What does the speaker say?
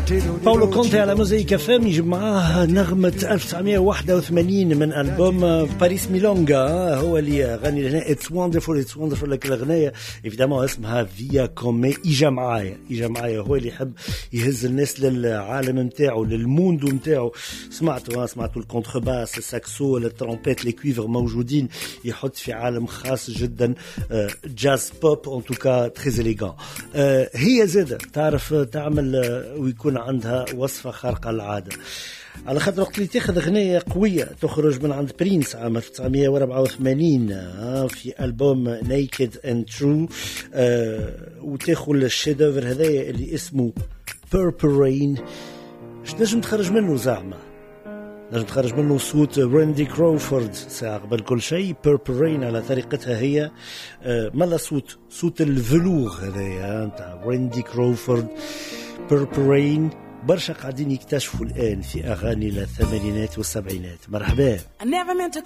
باولو كونتي على موزايك فام يجيب معاه نغمة 1981 من ألبوم باريس ميلونغا، هو اللي غني لهنا It's Wonderful. لك الأغنية إفيدامون اسمها فيا كومي. إجا معايا هو اللي يحب يهز الناس للعالم متاعه، للموندو متاعه. سمعتوا الكونترباس، الساكسو، الترومبيت، الكويفر موجودين، يحط في عالم خاص جدا، جاز بوب ان توكا تري إليغان. هي زادة تعرف تعمل ويكون عندها وصفة خارقة العادة، على خاطر وقت اللي تاخذ أغنية قوية تخرج من عند برينس عام 1984 في ألبوم Naked and True، وتاخذ الشيدوفر هذايا اللي اسمه Purple Rain، نجم تخرج منه زعمة، نجم تخرج منه صوت ريندي كروفورد ساعة قبل كل شيء. Purple Rain على طريقتها هي، مالا صوت الفلوغ هذايا نتاع ريندي كروفورد. Purple Rain برشا قاعدين يكتشفوا الآن في أغاني الثمانينات والسبعينات. مرحبا. I never meant to